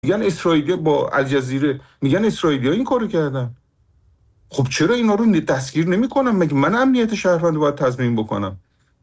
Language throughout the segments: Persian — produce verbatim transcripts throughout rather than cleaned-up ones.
میگن اسرائیلی با الجزیره میگن اسرائیلی‌ها این کارو کردن. خب چرا اینا رو دستگیر نمی‌کنم؟ مگه من امنیت شهروند باید تضمین بکنم؟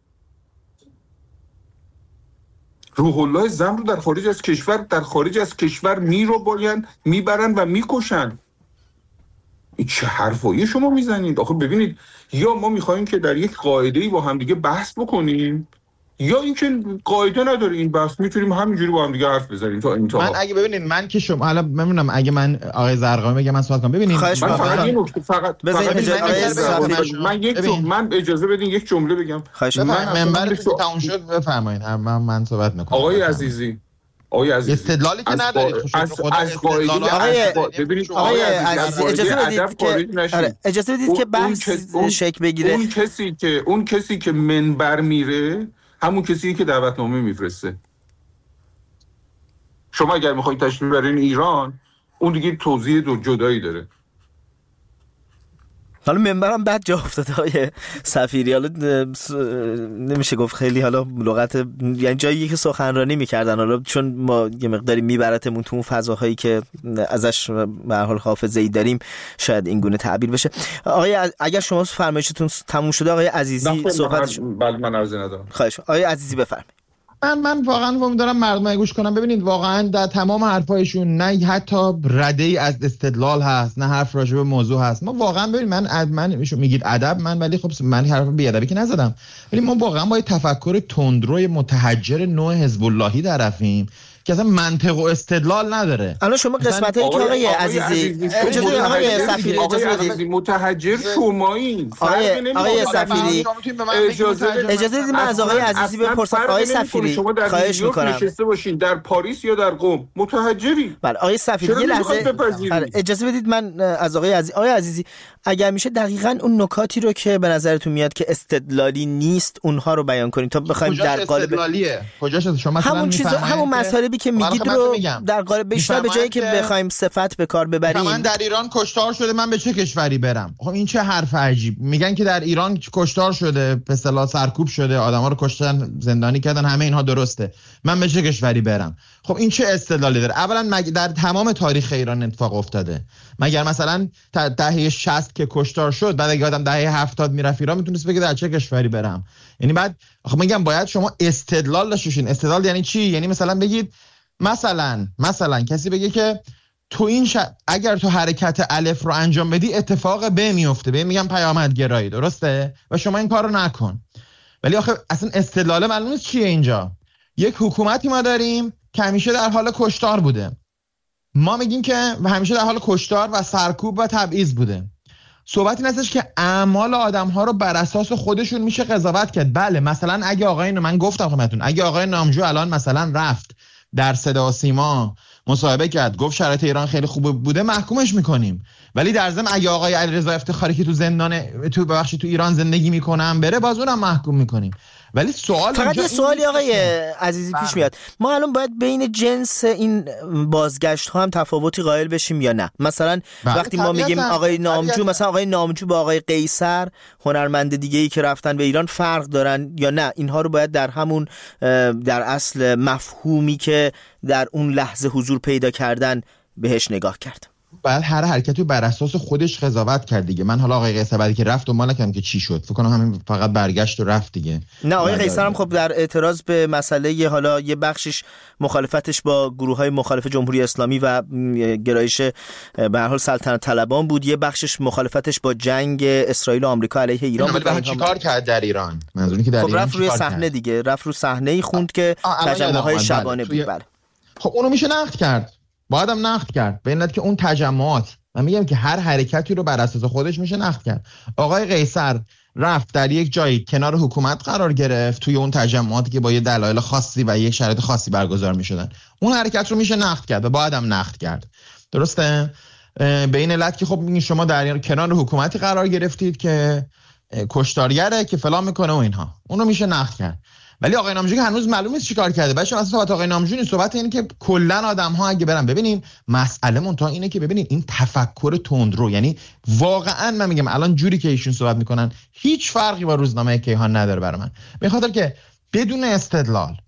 روح الله زم رو در خارج از کشور در خارج از کشور میرو باین میبرن و میکشن. این چه حرفایی شما میزنید؟ آخه ببینید، یا ما میخوایم که در یک قاعده‌ای با هم دیگه بحث بکنیم، یا اینکه قاعده نداره این بحث، میتونیم همینجوری با هم دیگه حرف بزنیم تا انتها. من اگه ببینید من که شما حالا میمونم اگه من آقای زرقامی بگم من صحبت کنم، ببینید من فقط یه نکته فقط فقط من یک جمله من اجازه بدین یک جمله بگم. من منبرتون تموم شد بفرمایید. من من صحبت میکنم. آقای عزیزی آقای عزیزی استدلالی که ندارید از از قاعده آقای ببینید آقای عزیزی اجازه بدید که اجازه بدید که بحث شکل بگیره. اون کسی که اون کسی که منبر میره همون کسی که دعوتنامه میفرسته. شما اگر میخواید تشریف برین ایران اون دیگه توضیح دو جدایی داره. حالا منبرم بعد جا افتاده های سفیری، حالا نمیشه گفت خیلی حالا لغت، یعنی جایی که سخنرانی میکردن، حالا چون ما یه مقداری میبرتمون تو اون فضاهایی که ازش به هر حال حافظه‌ای داریم شاید این گونه تعبیر بشه. آقای اگر شما فرمایشتون تموم شده آقای عزیزی صحبتش. بله من عرضی ندارم. خواهش آقای عزیزی بفرمایید. من من واقعا امیدوارم مردم گوش کنم. ببینید واقعا در تمام حرفایشون نه حتی رده‌ای از استدلال هست، نه حرف راجع به موضوع هست. ما واقعا ببینید من من میگید ادب من، ولی خب من حرف بی ادبی که نزدم، ولی ما واقعا با تفکر تندروی متحجر نوع حزب اللهی طرفیم که اصلا منطق و استدلال نداره. الان شما قسمتایی که آقای عزیزی اجازه آقای سفیری اجازه بدید متحجر شمایین. آقای آقای سفیری اجازه بدید من از آقای عزیزی بپرسم. آقای سفیری خواهش می‌کنم نشسته باشین در پاریس یا در قم متحجری. بله آقای سفیری یه لحظه اجازه بدید من از آقای عزیزی آقای عزیزی اگر میشه دقیقاً اون نکاتی رو که به نظرتون میاد که استدلالی نیست اونها رو بیان کنید تا بخوایم در قالب استدلالیه. کجاش شما همون چیز همون مسائلی که میگید رو در قالب بیشتر به جایی که بخوایم صفت به کار ببریم. من در ایران کشتار شده من به چه کشوری برم؟ خب این چه حرف عجیب. میگن که در ایران کشتار شده، به اصطلاح سرکوب شده، آدما رو کشتن، زندانی کردن، همه اینها درسته. من به چه کشوری برم؟ خب این چه استدلالی داره؟ اولا در تمام تاریخ ایران اتفاق افتاده. مگر مثلا دهه شصت که کشتار شد بعد اگه آدم دهه هفتاد میرفت ایران میتونست بگه در چه کشوری برم؟ یعنی بعد خب میگم باید شما استدلال داشته باشین. استدلال یعنی چی؟ یعنی مثلا بگید مثلا مثلا کسی بگه که تو این ش... اگر تو حرکت الف رو انجام بدی اتفاق ب میفته، به میگم پیامدگرایی، درسته؟ و شما این کار رو نکن. ولی آخه اصلا استدلال معلوم نیست چیه اینجا. یک حکومتی ما داریم که همیشه در حال کشتار بوده. ما میگیم که همیشه در حال کشتار و سرکوب و تبعیض بوده. صحبت این هستش که اعمال آدم‌ها رو بر اساس خودشون میشه قضاوت کرد. بله مثلا اگه آقای من گفتم خدمتتون اگه آقای نامجو الان مثلا رفت در صدا و سیما مصاحبه کرد گفت شرایط ایران خیلی خوب بوده، محکومش میکنیم. ولی در ضمن اگه آقای علیرضا افتخاری که تو زندان تو ببخشید تو ایران زندگی میکنن بره، باز اونم محکوم میکنیم. ولی سوال فقط یه سوالی آقای عزیزی پیش میاد، ما الان باید بین جنس این بازگشت ها هم تفاوتی قائل بشیم یا نه؟ مثلا وقتی ما میگیم آقای نامجو، مثلا آقای نامجو با آقای قیصر هنرمند دیگه ای که رفتن به ایران فرق دارن یا نه؟ اینها رو باید در همون در اصل مفهومی که در اون لحظه حضور پیدا کردن بهش نگاه کرد. بعد هر حرکتی بر اساس خودش قضاوت کرد دیگه. من حالا آقای قیصر بعدی که رفت و ما نکردم که چی شد، فکر کنم همین فقط برگشت و رفت دیگه. نه آقای قیصر هم خب در اعتراض به مسئله حالا یه بخشش مخالفتش با گروه‌های مخالف جمهوری اسلامی و گرایش به هر حال سلطنت طلبان بود، یه بخشش مخالفتش با جنگ اسرائیل و آمریکا علیه ایران بود. بعد چیکار کرد در ایران؟ منظوری که در خب ایران رفت روی صحنه دیگه، رفت رو صحنه‌ای خوند که تجمع‌های شبانه بود. بله خب اونو میشه نقد کرد، باید هم نقد کرد. به علت که اون تجمعات، من میگم که هر حرکتی رو بر اساس خودش میشه نقد کرد. آقای قیصر رفت در یک جایی کنار حکومت قرار گرفت توی اون تجمعاتی که با یه دلایل خاصی و یک شرایط خاصی برگزار میشدن، اون حرکت رو میشه نقد کرد و باید هم نقد کرد. درسته؟ به این علت که خب شما در کنار حکومتی قرار گرفتید که کشتارگره که فلان میکنه و اینها، اون رو میشه نقد کرد. ولی آقای نامجو که هنوز معلوم نیست چیکار کرده. بچه‌ها اصلا صحبت آقای نامجو نیست، صحبت اینه که کلا آدم‌ها اگه برن ببینین، مسئله منتها اینه که ببینین این تفکر تندرو، یعنی واقعا من میگم الان جوری که ایشون صحبت میکنن هیچ فرقی با روزنامه کیهان نداره برای من. به خاطر که بدون استدلال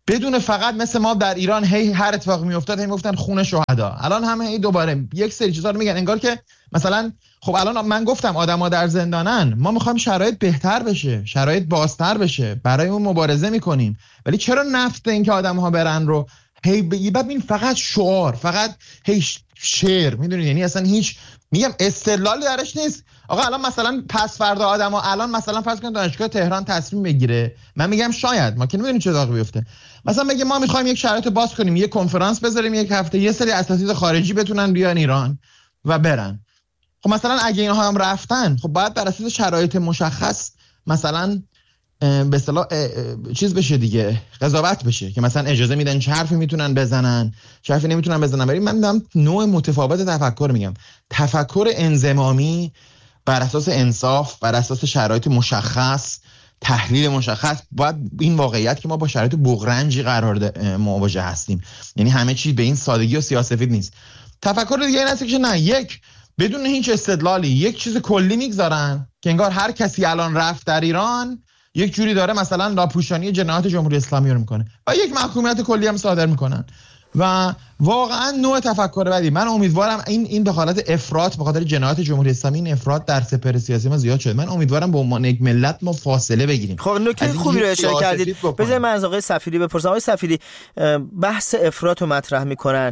بدون فقط مثل ما در ایران هی هر اتفاق میافتاد هی میگفتن خون شهدا. الان همه هی دوباره یک سری چیزا رو میگن انگار که مثلا خب الان من گفتم آدما در زندانن، ما میخوایم شرایط بهتر بشه، شرایط بازتر بشه، برای اون مبارزه میکنیم، ولی چرا نفت این که آدم‌ها برن رو هی بعد این فقط شعار، فقط هی شعر، میدونید یعنی اصلا هیچ میگم استدلالی درش نیست. آقا الان مثلا پس فردا آدما الان مثلا فرض کنید دانشگاه تهران تصمیم بگیره، من میگم شاید، ما که نمیدونیم چه اتفاقی بیفته، مثلا بگه ما میخوایم یک شرایط باز کنیم، یک کنفرانس بذاریم یک هفته، یه سری اساتید خارجی بتونن بیان ایران و برن. خب مثلا اگه اینها هم رفتن، خب باید بر اساس شرایط مشخص مثلا به اصطلاح چیز بشه دیگه، قضاوت بشه که مثلا اجازه میدن چه حرفی میتونن بزنن چه حرفی نمیتونن بزنن. ولی من دارم نوع متفاوت تفکر میگم، تفکر انضمامی بر اساس انصاف، بر اساس شرایط مشخص، تحلیل مشخص، باید این واقعیت که ما با شرایط بغرنجی قرار مواجه هستیم، یعنی همه چی به این سادگی و سیاه‌سفید نیست. تفکر دیگه این است که نه، یک بدون هیچ استدلالی یک چیز کلی میگذارن که انگار هر کسی الان رفت در ایران یک جوری داره مثلا لاپوشانی جنایات جمهوری اسلامی رو میکنه و یک محکومیت کلی هم صادر میکنن و واقعا نوع تفکر بدی. من امیدوارم این این به حالت افراط به خاطر جنایات جمهوری اسلامی، این افراط در سپهر سیاسی ما زیاد شده. من امیدوارم به عنوان یک ملت ما فاصله بگیریم. خب نکته خوبی رو اشاره کردید. بذارید من از آقای صفیری بپرسم. آقای صفیری بحث افراط رو مطرح میکنن.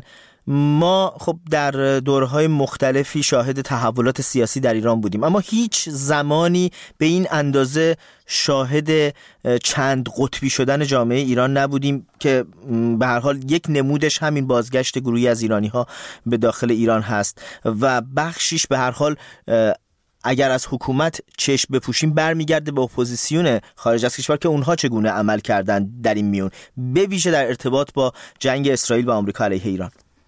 ما خب در دورهای مختلفی شاهد تحولات سیاسی در ایران بودیم، اما هیچ زمانی به این اندازه شاهد چند قطبی شدن جامعه ایران نبودیم که به هر حال یک نمودش همین بازگشت گروهی از ایرانی‌ها به داخل ایران هست و بخشیش به هر حال اگر از حکومت چشم بپوشیم برمیگرده به اپوزیسیون خارج از کشور که اونها چگونه عمل کردن در این میون، به ویژه در ارتباط با جنگ اسرائیل و آمریکا علیه ایران.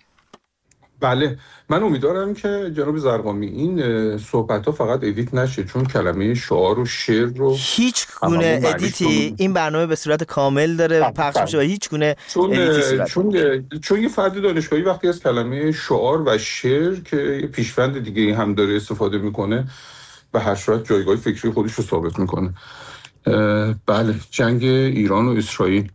بله، من امیدوارم که جناب زرقامی این صحبت ها فقط ادیت نشه، چون کلمه شعار و شعر رو هیچ گونه ادیتی این برنامه به صورت کامل داره پخش میشه و هیچ گونه چون ادیتی صورت چون چون یه فرد دانشگاهی وقتی از کلمه شعار و شعر که پیشوند دیگه هم داره استفاده میکنه به هر صورت جایگاه فکری خودش رو ثابت میکنه. بله، جنگ ایران و اسرائیل،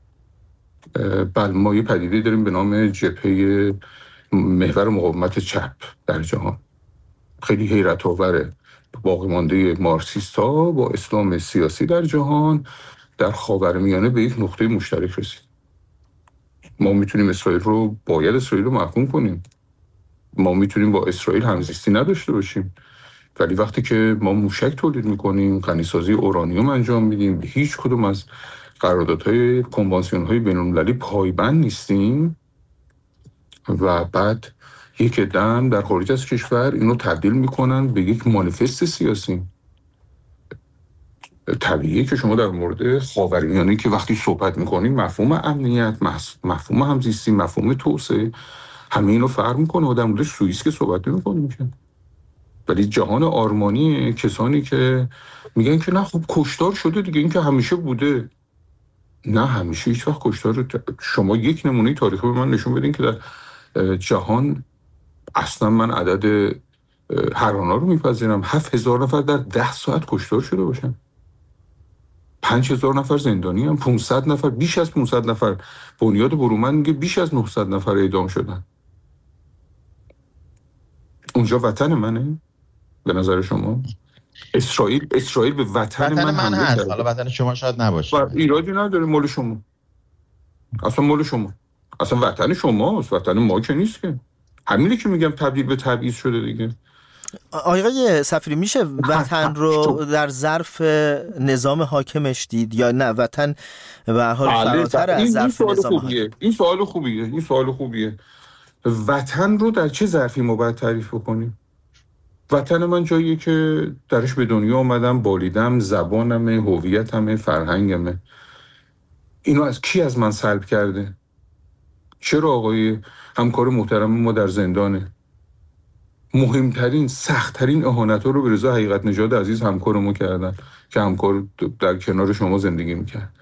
بله ما یه پدیده داریم به نام جبهه محور مقاومت چپ در جهان. خیلی حیرت آوره، باقی مانده مارکسیستا با اسلام سیاسی در جهان در خاورمیانه به یک نقطه مشترک رسید. ما میتونیم اسرائیل رو باید اسرائیل رو محکوم کنیم، ما میتونیم با اسرائیل همزیستی نداشته باشیم، ولی وقتی که ما موشک تولید میکنیم، غنیسازی اورانیوم انجام میدیم، هیچ کدوم از قراردادهای کنوانسیون‌های بین‌المللی پایبند نیستیم و بعد یک دم در خارج از کشور اینو تبدیل میکنن به یک مانیفست سیاسی. طبیعیه که شما در مورد خاورمیانه که وقتی صحبت میکنیم مفهوم امنیت، مفهوم همزیستی، مفهوم توسعه، همه اینو فرق میکنه. آدم مورد سوئیس که صحبت نمیکنیم که، ولی جهان آرمانی کسانی که میگن که نه خب کشتار شده دیگه، این که همیشه بوده. نه، همیشه هیچ وقت کشتار. شما یک نمونه تاریخی به من نشون بدین که در جهان اصلا من عدد هرانا رو میپذیرم هفت هزار نفر در ده ساعت کشتار شده باشن، پنج هزار نفر زندانی هم، پانصد نفر، بیش از پانصد نفر. بنیاد برومند میگه بیش از نهصد نفر اعدام شدن. اونجا وطن منه به نظر شما؟ اسرائیل اسرائیل به وطن, وطن من, من هست، حالا وطن شما شاید نباشه و ایرادی نداره، مال شما، اصلا مال شما، اصلا وطن شماست، وطن ما که نیست که. همینه که میگم تبدیل به تبعیض شده دیگه. آقای صفیری میشه وطن رو در ظرف نظام حاکمش دید یا نه وطن به هر حال فراتر از ظرف نظام حاکم؟ این سوال خوبیه، این سوال خوبیه. وطن رو در چه ظرفی ما باید تعریف بکنیم؟ وطن من جاییه که درش به دنیا آمدم، بالیدم، زبانمه، هویتمه، فرهنگمه. اینو از کی از من سلب کرده؟ چرا آقای همکار محترم ما در زندانه؟ مهمترین سختترین اهانت‌ها رو به رضا حقیقت نژاد عزیز همکار ما کردن که همکار در کنار شما زندگی میکرد.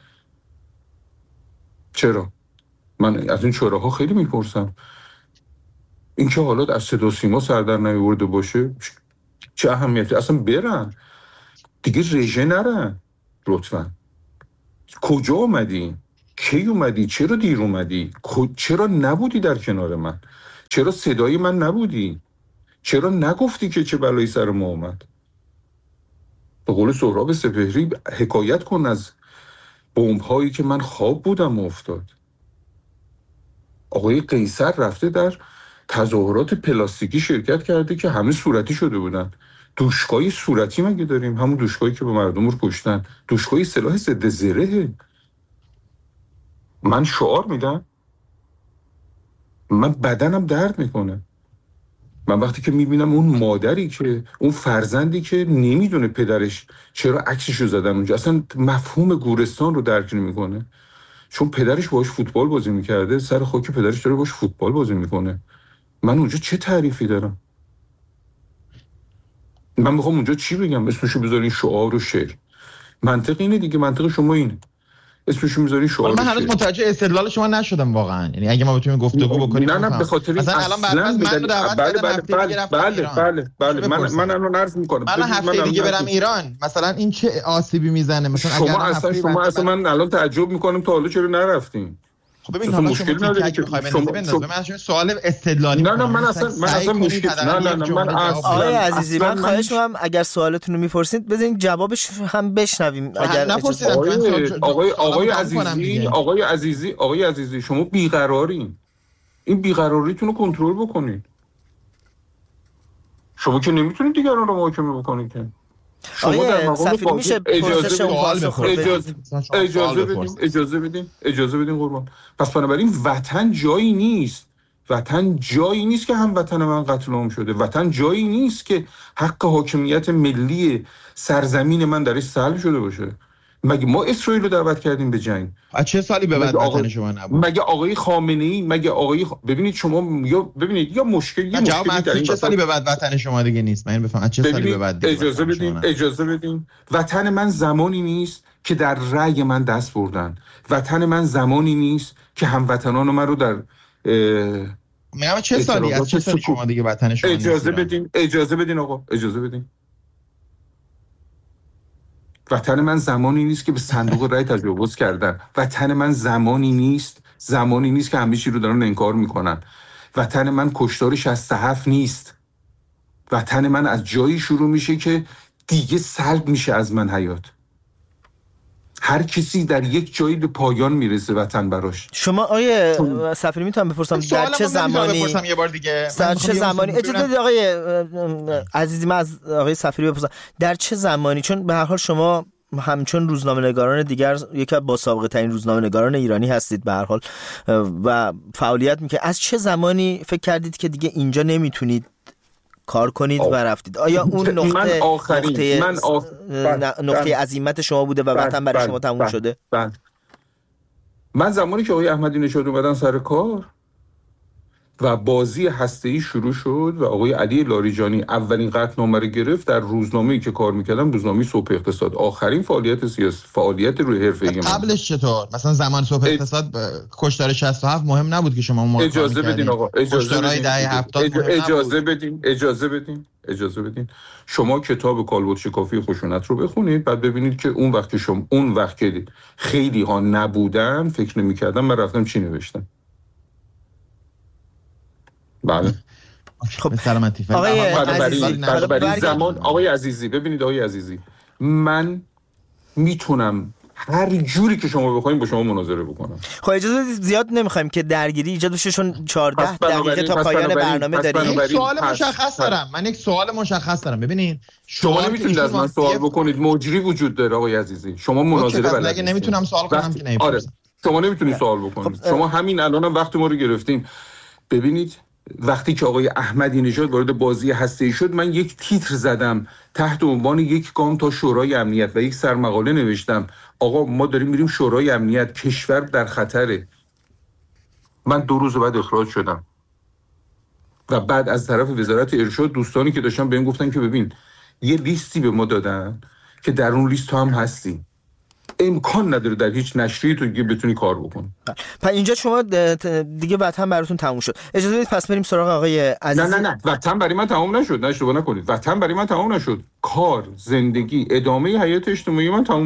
چرا؟ من از این چراها خیلی میپرسم. این که حالات از صدا سیما سر در نیاورده باشه چه اهمیتی؟ اصلا برن دیگه، رژه نرن لطفا. کجا آمدین؟ کی اومدی؟ چرا دیر اومدی؟ چرا نبودی در کنار من؟ چرا صدای من نبودی؟ چرا نگفتی که چه بلایی سر ما اومد؟ به قول سهراب سپهری حکایت کن از بمب هایی که من خواب بودم و افتاد. آقای قیصر رفته در تظاهرات پلاستیکی شرکت کرده که همه صورتی شده بودن. دوشکای صورتی مگه داریم؟ همون دوشکایی که به مردم رو کشتن. دوشکای سلاح ضد زرهه. من شعار میدم، من بدنم درد میکنه. من وقتی که میبینم اون مادری که اون فرزندی که نمیدونه پدرش چرا عکسشو زدن اونجا، اصلا مفهوم گورستان رو درک نمیکنه، چون پدرش باهاش فوتبال بازی میکرده، سر خاک پدرش داره باهاش فوتبال بازی میکنه. من اونجا چه تعریفی دارم؟ من میخوام اونجا چی بگم؟ اسمشو بذارین شعار و شعر. منطق اینه دیگه، منطق شما اینه، اسمشو میذاری شعار. من هنوز متوجه استدلال شما نشدم واقعا. یعنی اگه ما بتونیم گفتگو بکنیم، نه نه به خاطر مثلا الان بعد من دعوت بله بله بله بله بله بله من من الان عرض میکنم من هفته دیگه برم ایران، مثلا این چه آسیبی میزنه؟ مثلا اگر شما اصلا شما اصلا من الان تعجب میکنم تا حالا چرا نرفتین. خب ببین حالا مشکل نداره که شما من سوال استدلالی. نه نه من اصلا من اصلا مشکل نه نه نه من اصلا آقای عزیزی من خواهش می‌کنم اگر سوالتون رو می‌پرسید بزنین جوابش هم بشنویم. اگر نپرسیدم آقای آقای عزیزی آقای عزیزی آقای عزیزی شما بیقرارین، این بیقراریتون رو کنترل بکنید. شما که نمیتونید دیگران رو محاکمه بکنید که. آقای سفیر میشه اجازه اجازه اجازه بدین اجازه بدین اجازه بدین قربان. پس بنابراین وطن جایی نیست، وطن جایی نیست که هم وطن من قتل عام شده، وطن جایی نیست که حق حاکمیت ملی سرزمین من درش سلب شده باشه. مگه ما اسرائیل رو دعوت کردیم به جنگ؟ از چه سالی به بعد وطن شما نبود؟ مگه آقای خامنه‌ای مگه آقای خ... ببینید شما یا ببینید یا مشکل یه مشکلی در این چه سالی به بعد وطن شما دیگه نیست؟ من بفهمم چه سالی به بعد اجازه بدین اجازه بدین وطن من زمانی نیست که در رأی من دست بردن. وطن من زمانی نیست که هموطنان من رو در میگم چه سالی از چه سالی شما دیگه وطن شما نیست؟ اجازه بدین اجازه بدین آقا اجازه بدین. وطن من زمانی نیست که به صندوق رای تجاوز کردن. وطن من زمانی نیست زمانی نیست که همه چی رو دارن انکار میکنن. وطن من کشتار شصت و هفت نیست. وطن من از جایی شروع میشه که دیگه سلب میشه از من حیات. هر کسی در یک جایی به پایان میرسه وطن براش. شما آیه سفری میتونم بپرسم در چه زمانی بپرسم یه بار دیگه در چه زمانی اجازه بدید آقای عزیزی من از آقای سفری بپرسم در چه زمانی، چون به هر حال شما همچون روزنامه‌نگاران دیگر یکی از با سابقه ترین روزنامه‌نگاران ایرانی هستید به هر حال و فعالیت میکنید، از چه زمانی فکر کردید که دیگه اینجا نمیتونید کار کنید و رفتید؟ آیا اون نقطه نقطه من آخ... نقطه عزیمت شما بوده و وطن برای شما تموم بند. شده؟ بند. من زمانی که آقای احمدی نژاد اومدن سر کار و بازی هسته‌ای شروع شد و آقای علی لاریجانی اولین قطعنامه رو گرفت، در روزنامه‌ای که کار می‌کردم، روزنامه صبح اقتصاد، آخرین فعالیت سیاسی فعالیت روی حرفه‌ای من. قبلش چطور؟ مثلا زمان صبح اقتصاد کشتار شصت و هفت مهم نبود که شما ما اجازه بدین آقا اجازه بدین دهه هفتاد اجازه بدین اجازه بدین اجازه بدین شما کتاب کالبد شکافی خشونت رو بخونید، بعد ببینید که اون وقت که شما اون وقت که خیلی ها نبودن فکر نمی‌کردم من رفتم چی نوشتم. بله. خب سلامتی. آقای عزیزی برای زمان آقای عزیزی ببینید آقای عزیزی من میتونم هر جوری که شما بخواید با شما مناظره بکنم. خب اجازه بدید زیاد نمیخوایم که درگیری ایجاد بشه چون چهارده دقیقه تا پایان برنامه داریم. یک سوال مشخص دارم. من یک سوال مشخص دارم. ببینید شما نمیتونید از من سوال بکنید، مجری وجود داره آقای عزیزی. شما مناظره بلد اگه نمیتونم سوال کنم که نمیپرسم. آره شما نمیتونید سوال بکنید. شما همین الانم وقت ما رو گرفتین. ببینید وقتی که آقای احمدی نژاد وارد بازی هسته‌ای شد، من یک تیتر زدم تحت عنوان یک گام تا شورای امنیت و یک سرمقاله نوشتم آقا ما داریم میریم شورای امنیت، کشور در خطره. من دو روز بعد اخراج شدم و بعد از طرف وزارت ارشاد دوستانی که داشتن بهم گفتن که ببین یه لیستی به ما دادن که در اون لیست هم هستی، امکان نداره در هیچ نشریه تو دیگه بتونی کار بکنی. پس اینجا شما دیگه وطن براتون تموم شد. اجازه بدید پس بریم سراغ آقای عزیزی. نه نه نه وطن برای من تموم نشد، نه اشتباه نکنید، وطن برای من تموم نشد. کار، زندگی، ادامه حیات اجتماعی من تموم شد.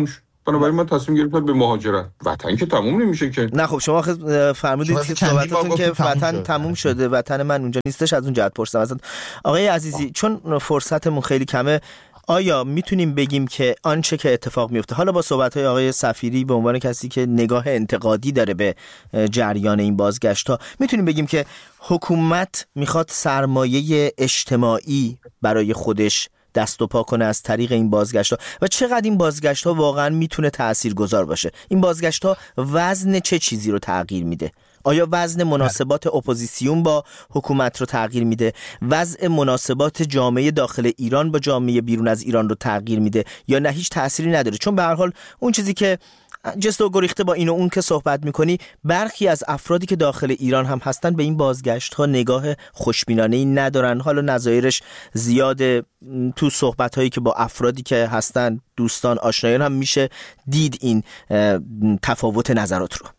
بنابراین من تصمیم گرفتم به مهاجرت. وطن که تموم نمیشه که. نه خب شما فرمودید که صحبتاتون که وطن تموم شده، وطن من اونجا نیستش، از اون جهت پرسیدم ازت. آقای عزیزی چون فرصتمون خیلی کمه، آیا میتونیم بگیم که آنچه که اتفاق میفته، حالا با صحبت‌های آقای سفیری به عنوان کسی که نگاه انتقادی داره به جریان این بازگشت‌ها، میتونیم بگیم که حکومت میخواد سرمایه اجتماعی برای خودش دست و پا کنه از طریق این بازگشت‌ها و چقدر این بازگشت‌ها واقعا میتونه تاثیرگذار باشه؟ این بازگشت‌ها وزن چه چیزی رو تغییر میده؟ آیا وزن مناسبات اپوزیسیون با حکومت رو تغییر میده؟ وضع مناسبات جامعه داخل ایران با جامعه بیرون از ایران رو تغییر میده یا نه هیچ تأثیری نداره؟ چون به هر حال اون چیزی که جست و گریخته با این و اون که صحبت میکنی، برخی از افرادی که داخل ایران هم هستن به این بازگشت ها نگاه خوشبینانه‌ای ندارن. حالا نظایرش زیاده، تو صحبت هایی که با افرادی که هستن، دوستان، آشنایان هم میشه دید این تفاوت نظرات رو.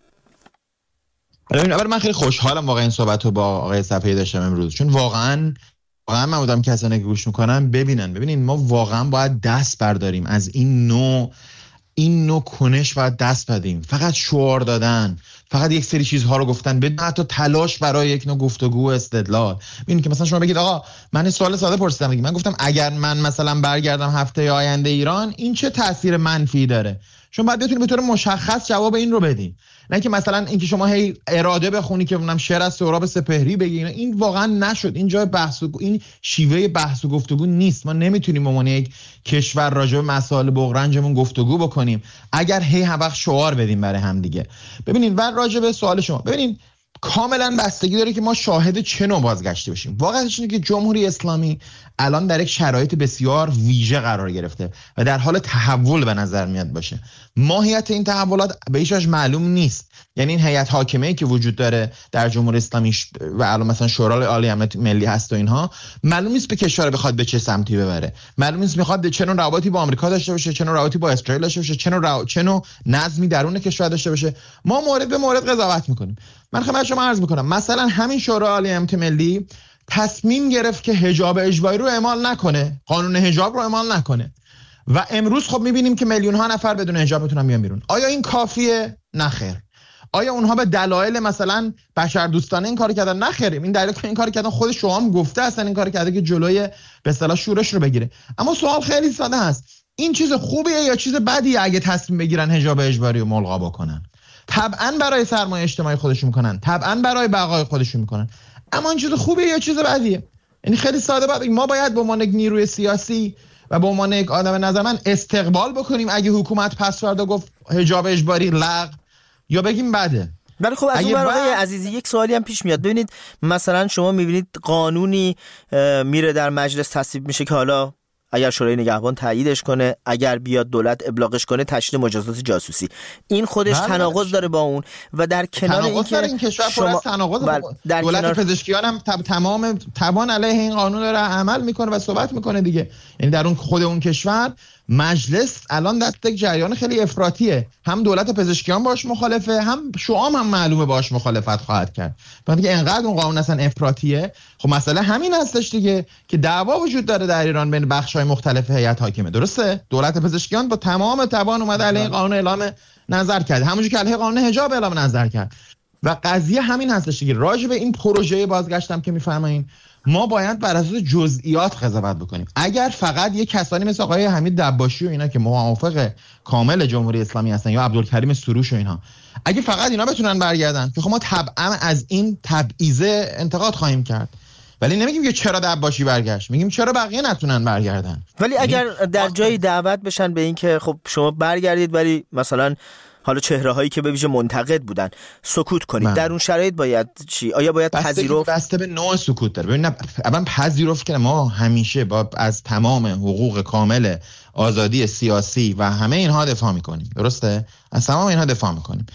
اول من خیلی خوشحالم واقعا این صحبت رو با آقای صفحی داشتم امروز، چون واقعا واقعا من بودم کسانی که گوش میکنن ببینن ببینین ما واقعا باید دست برداریم از این نوع این نوع کنش، باید دست بدیم. فقط شعار دادن، فقط یک سری چیزها رو گفتن بدون حتی تلاش برای یک نوع گفتگو و استدلال. ببینید که مثلا شما بگید آقا من این سوال ساده پرسیدم دیگه، من گفتم اگر من مثلا برگردم هفته آینده ایران این چه تاثیر منفی داره؟ شما باید بتونید به طور مشخص جواب این رو بدین، نه که مثلا اینکه شما هی اراده بخونی که اونم شعر از سهراب سپهری بگی. این واقعا نشد، این جای بحث و این شیوه بحث و گفتگو نیست. ما نمیتونیم به عنوان یک کشور راجع به مسائل بغرنجمون گفتگو بکنیم اگر هی هر وقت شعار بدیم برای هم دیگه. ببینید و راجع به سوال شما، ببینید کاملا بستگی داره که ما شاهد چه نوع بازگشتی باشیم. واقعیتش اینه که جمهوری اسلامی الان در یک شرایط بسیار ویژه قرار گرفته و در حال تحول به نظر میاد باشه. ماهیت این تحولات به هیچ وجه معلوم نیست. یعنی این هیئت حاکمه‌ای که وجود داره در جمهوری اسلامی و الان مثلا شورای عالی امنیت ملی هست و اینها، معلوم نیست به کشور بخواد به چه سمتی ببره. معلوم نیست میخواد چه نوع روابطی با آمریکا داشته باشه، چه نوع روابطی با اسرائیل داشته باشه، چه نوع رو... چه نوع نظمی درون کشور داشته باشه. ما مورد به مورد قضاوت میکنیم. من خدمت شما عرض میکنم مثلا همین شورای عالی امنیت ملی تصمیم گرفت که حجاب اجباری رو اعمال نکنه، قانون حجاب رو اعمال نکنه و امروز خب میبینیم که میلیون ها نفر بدون حجاب میتونن بیان بیرون. آیا این کافیه؟ نه خیر. آیا اونها به دلایل مثلا بشردوستانه این کارو کردن؟ نه خیر. این دلیل که این کارو کردن خود شما هم گفته اصلا این کارو کرده که جلوی به اصطلاح شورش رو بگیره. اما سوال خیلی ساده هست، این چیز خوبیه یا چیز بدیه اگه تصمیم بگیرن حجاب اجباری رو ملغا بکنن؟ طبعا برای سرمایه اجتماعی خودشون میکنن، طبعا برای بقای خودشون میکنن، اما این چیز خوبیه یا چیز بدیه؟ یعنی خیلی ساده بود. ما باید به عنوان یک نیروی سیاسی و به عنوان یک آدم نظر من استقبال بکنیم اگه حکومت پس فردا گفت حجاب اجباری لغو، یا بگیم بده. ولی خب از اون برای با... عزیزی یک سوالی هم پیش میاد. ببینید مثلا شما میبینید قانونی میره در مجلس تصویب میشه که حالا اگر شورای نگهبان تاییدش کنه، اگر بیاد دولت ابلاغش کنه، تشدید مجازات جاسوسی، این خودش تناقض داره با اون. و در کنار این که این کشور شما تناقض در دولت کنار... پزشکیان هم تب... تمام توان علیه این قانون داره عمل میکنه و صحبت میکنه دیگه. یعنی در اون خود اون کشور مجلس الان دست یک جریان خیلی افراطیه، هم دولت پزشکیان باش مخالفه، هم شعام هم معلومه باش مخالفت خواهد کرد. بعد که انقدر اون قانون اصلا افراطیه، خب مسئله همین هستش دیگه که دعوا وجود داره در ایران بین بخش‌های مختلف هیئت حاکمه. درسته؟ دولت پزشکیان با تمام توان اومده علیه قانون اعلام نظر کرد، همونجوری که علیه قانون حجاب اعلام نظر کرد. و قضیه همین هستش دیگه. راجع به این پروژه بازگشتم که میفرمایین، ما باید بر اساس جزئیات قضاوت بکنیم. اگر فقط یک کسانی مثل آقای حمید دباشی و اینا که موافق کامل جمهوری اسلامی هستن یا عبدالکریم سروش و اینها، اگه فقط اینا بتونن برگردن که خب ما طبعا از این تبعیض انتقاد خواهیم کرد، ولی نمیگیم که چرا دباشی برگشت، میگیم چرا بقیه نتونن برگردن. ولی اگر در جایی دعوت بشن به این که خب شما برگردید ولی مثلا حالا چهره‌هایی که به ویژه منتقد بودن سکوت کنید، من. در اون شرایط باید چی؟ آیا باید پذیرفت؟ بسته به نوع سکوت داره. ببین اول پذیرفت که ما همیشه با از تمام حقوق کامل آزادی سیاسی و همه اینها دفاع میکنیم. درسته؟ از تمام اینها دفاع میکنیم.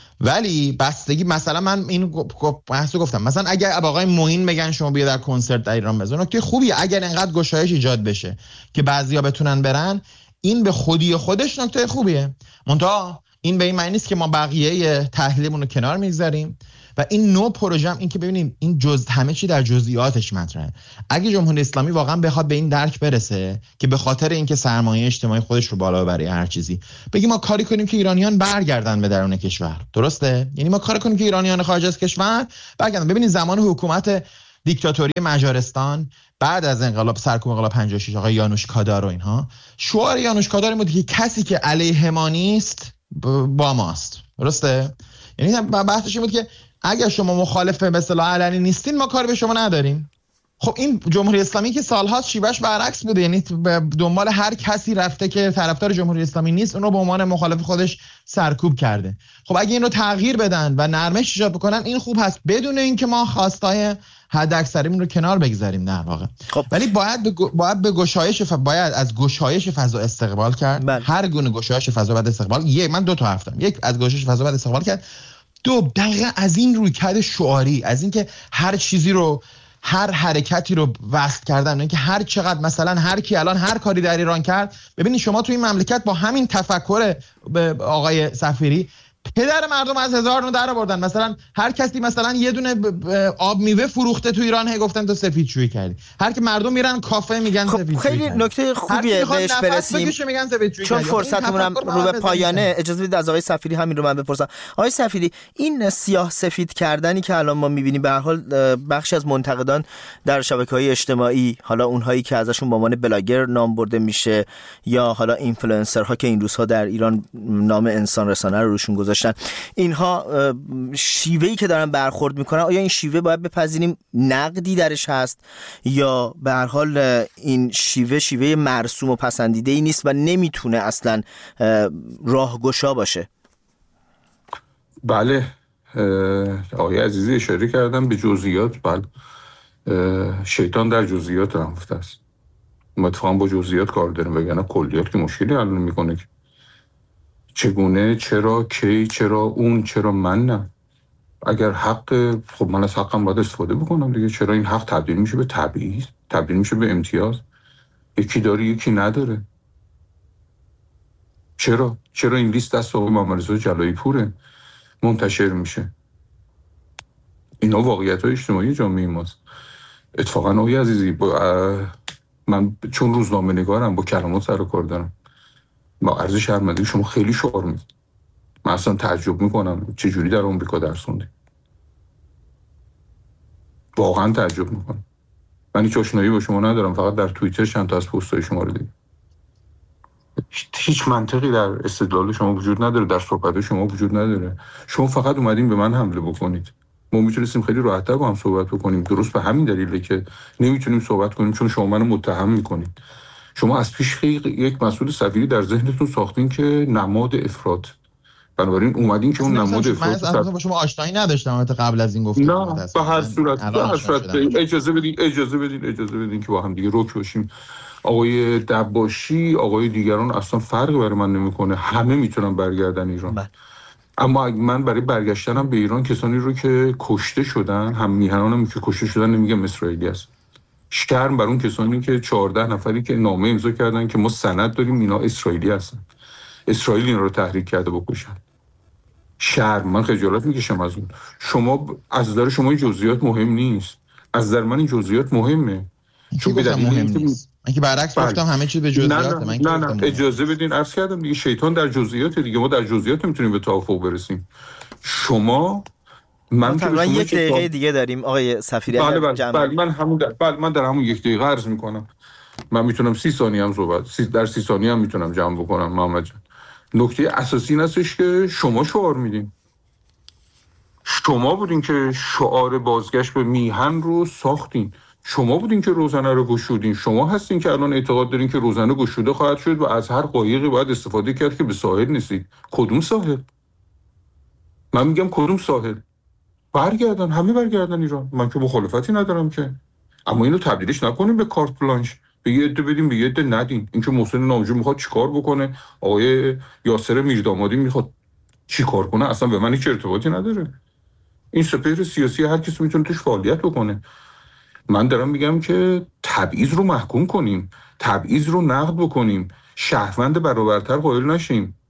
ولی بستگی مثلا من این بحثو گفتم، مثلا اگر آقای معین بگن شما بیا در کنسرت در ایران بزن، نکته خوبیه. اگر اینقدر گشایش ایجاد بشه که بعضیا بتونن برن، این به خودی خودش نکته خوبیه. منتها این به این معنی نیست که ما بقیه تحلیلمون رو کنار میگذاریم و این نوع پروژه هم این که ببینیم این جز همه چی در جزئیاتش مطرحه. اگه جمهوری اسلامی واقعا بخواد به این درک برسه که به خاطر اینکه سرمایه اجتماعی خودش رو بالا ببره هر چیزی، بگیم ما کاری کنیم که ایرانیان برگردن به درون کشور، درسته؟ یعنی ما کار کنیم که ایرانیان خارج از کشور برگردن. ببینید زمان حکومت دیکتاتوری مجارستان بعد از انقلاب سرکوب انقلاب پنجاه و شش آقای یانوش کادار و اینها، شعار یانوش کادار این بود که کسی که علیه ما نیست با ماست، درسته؟ یعنی بحثش این بود که اگر شما مخالف به اصطلاح علنی نیستین ما کار به شما نداریم. خب این جمهوری اسلامی که سالهاست شیوهش برعکس بوده، یعنی دنبال هر کسی رفته که طرفدار جمهوری اسلامی نیست اون رو به عنوان مخالف خودش سرکوب کرده. خب اگه این رو تغییر بدن و نرمش ایجاد بکنن این خوب هست، بدون اینکه ما خواستای حد اکثریمون رو کنار بگذاریم در واقع. خب. ولی باید به باید به گشایش ف... باید از گشایش فضا استقبال کرد. بل. هر گونه گشایش فضا باید استقبال. یک من دو تا حرف دارم. یک از گشایش فضا باید استقبال کرد. دو دقیقاً از این رویکرد شعاری، از اینکه هر چیزی رو هر حرکتی رو وصل کردن، اینکه هر چقدر مثلا هر کی الان هر کاری در ایران کرد، ببینید شما تو این مملکت با همین تفکر آقای صفیری پدر مردم از هزار نو در آوردن. مثلا هر کسی مثلا یه دونه آب میوه فروخته تو ایران هی گفتن تو سفیدشویی کردی، هر کی مردم میرن کافه میگن خب سفیدشویی. خیلی نکته خوبیه بهش برسیم چون فرصتمون رو به پایانه. اجازه بدید از آقای صفیری همین رو من بپرسم. آقای صفیری، این سیاه سفید کردنی که الان ما میبینیم به هر حال بخشی از منتقدان در شبکه‌های اجتماعی، حالا اونهایی که ازشون به عنوان بلاگر نام برده میشه یا حالا اینفلوئنسرها که این روزها در ایران نام انسان رسانه رو روشون گذاشتن، اینها شیوهی که دارن برخورد میکنن آیا این شیوه باید بپذیریم نقدی درش هست یا به هر حال این شیوه شیوه مرسوم و پسندیده ای نیست و نمیتونه اصلا راهگشا باشه؟ بله آقای عزیزی اشاره کردم به جزئیات. بله شیطان در جزئیات رفته است. ما اتفاقا با جزئیات کار داریم وگرنه کلیات که مشکلی حل نمیکنه. چگونه، چرا، کی، چرا اون، چرا من نه؟ اگر حق، خب من از حقم باید استفاده بکنم دیگه. چرا این حق تبدیل میشه به تبعیض، تبدیل میشه به امتیاز؟ یکی داره یکی نداره. چرا چرا این لیست دست آقای محمدرضا جلایی پوره منتشر میشه؟ اینا واقعیت‌های اجتماعی جامعه ماست. اتفاقا آقای عزیزی با من چون روزنامه نگارم با کلمات سر و کار دارم، با عرض شرمندگی شما خیلی شعار میدید. من اصلا تعجب میکنم چجوری در آمریکا درس خوندید. واقعا تعجب میکنم. من هیچ آشنایی با شما ندارم، فقط در توییتر چند تا از پست‌های شما رو دیدم. هیچ منطقی در استدلال شما وجود نداره، در صحبت شما وجود نداره. شما فقط اومدین به من حمله بکنید. ما میتونستیم خیلی راحت‌تر با هم صحبت بکنیم. درست به همین دلیله که نمیتونیم صحبت کنیم چون شما منو متهم میکنید. شما از پیش یک مسئول صفیری در ذهنتون ساختین که نماد افراط، بنابراین اومدین که اون نماد افراط. من با شما آشنایی نداشتم قبل از این گفتم. نه به هر صورت به هر صورت اجازه بدین اجازه بدین اجازه بدین که با هم دیگه رک باشیم. آقای دباشی، آقای دیگران اصلا فرقی برای من نمیکنه، همه میتونن برگردن ایران. بله. اما من برای برگشتنم به ایران کسانی رو که کشته شدن، هم میهنانم که کشته شدن نمیگم اسرائیلی است. شرم بر اون کسانی که چهارده نفری که نامه امضا کردن که ما سند داریم اینا اسرائیلی هستن، اسرائیل اینا رو تحریک کرده بکشن. شرم. من خجالت میکشم از اون. شما از نظر شما این جزئیات مهم نیست، از نظر من این جزئیات مهمه. چون به دلیل اینکه من که برعکس گفتم همه چیز به جزئیات. نه نه, نه, نه. اجازه بدین عرض کردم دیگه شیطان در جزئیات دیگه. ما در جزئیات میتونیم به توافق برسیم. شما من تقریبا یک دقیقه دیگه داریم آقای صفیری. بله بله, بله من همون در بله من در همون یک دقیقه عرض میکنم. من میتونم سی ثانیه هم صحبت سی در سی ثانیه هم میتونم جمع بکنم. محمد جان نکته اساسی این هستش که شما شعار میدین. شما بودین که شعار بازگشت به میهن رو ساختین. شما بودین که روزنه رو گشودین. شما هستین که الان اعتقاد دارین که روزنه گشوده خواهد شد و از هر قایقی باید استفاده کرد که به ساحل نسید. کدوم ساحل؟ من میگم کدوم ساحل؟ برگردن، همه برگردن ایران. من که مخالفتی ندارم که، اما اینو تبدیلش نکنیم به کارت بلانش، به یه عده بدیم به یه عده ندیم. این که محسن نامجو میخواد چیکار بکنه، آقای یاسر میردامادی میخواد چیکار کنه، اصلا به من هیچ ارتباطی نداره. این سپهر سیاسی هر کسی میتونه توش فعالیت بکنه. من دارم میگم که تبعیض رو محکوم کنیم، تبعیض رو نقد بکنیم، شهروند برابرتر قائل نشیم.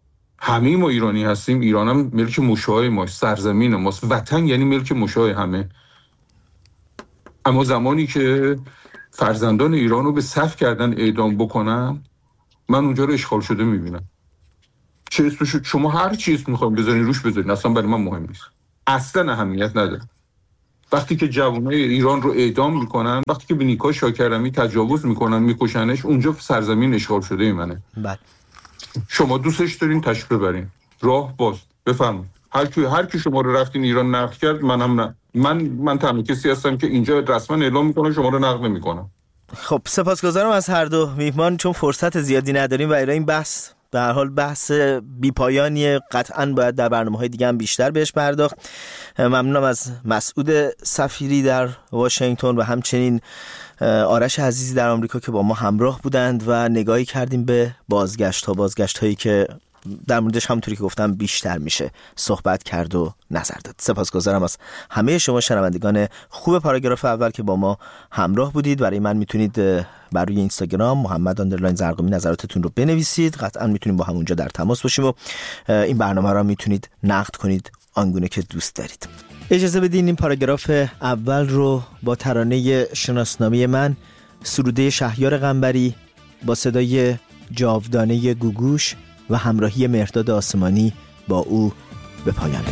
همه ما ایرانی هستیم، ایران هم ملک موشهای ماست، سرزمین ماست، وطن یعنی ملک موشهای همه. اما زمانی که فرزندان ایران رو به صف کردن اعدام بکنن، من اونجا رو اشغال شده میبینم. چه اسمشو شما هر چی اسم میخوایم بذارین روش بذارین، اصلا برای من مهم نیست، اصلا اهمیت نداره. وقتی که جوانای ایران رو اعدام میکنن، وقتی که به نیکا شاکرمی تجاوز میکنن، میکشنش، اونجا سرزمین اشغال شده منه. بله. شما دوستش دارین تشریف ببرین، راه باز، بفرمایید. هر کی هر کی شما رو رفتین ایران نقد کرد، منم نه. من من تنها کسی هستم که اینجا رسما اعلام میکنم شما رو نقد نمیکنم. خب سپاسگزارم از هر دو میهمان، چون فرصت زیادی نداریم و این بحث به هر حال بحث بی‌پایانیه، قطعاً باید در برنامه‌های دیگه هم بیشتر بهش پرداخت. ممنونم از مسعود سفیری در واشنگتن و همچنین آرش عزیزی در آمریکا که با ما همراه بودند و نگاهی کردیم به بازگشت ها بازگشت هایی که در موردش همونطوری که گفتم بیشتر میشه صحبت کرد و نظر داد. سپاسگزارم از همه شما شنوندگان خوب پاراگراف اول که با ما همراه بودید. برای من میتونید بر روی اینستاگرام محمد اندرلاین زرقامی نظراتتون رو بنویسید، قطعا میتونیم با هم اونجا در تماس باشیم و این برنامه را میتونید نقد کنید آنگونه که دوست دارید. اجازه بدین این پاراگراف اول رو با ترانه شناسنامه من، سروده شهریار قنبری با صدای جاودانه گوگوش و همراهی مهرداد آسمانی با او به پایان ببرم.